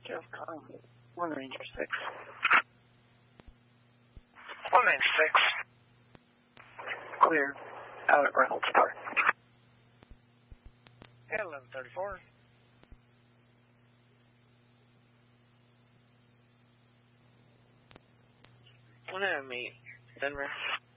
DEFCON 1 Ranger 6. 1 Ranger 6. Clear. Out at Reynolds Park. Yeah, 1134. One enemy, Denver.